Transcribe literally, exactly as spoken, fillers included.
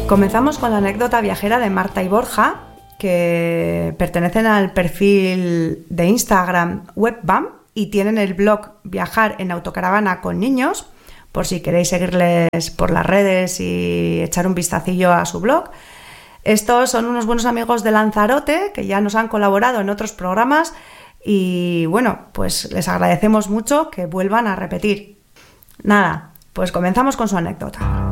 Comenzamos con la anécdota viajera de Marta y Borja, que pertenecen al perfil de Instagram Webbam y tienen el blog Viajar en Autocaravana con Niños, por si queréis seguirles por las redes y echar un vistacillo a su blog. Estos son unos buenos amigos de Lanzarote que ya nos han colaborado en otros programas y bueno, pues les agradecemos mucho que vuelvan a repetir. Nada, pues comenzamos con su anécdota.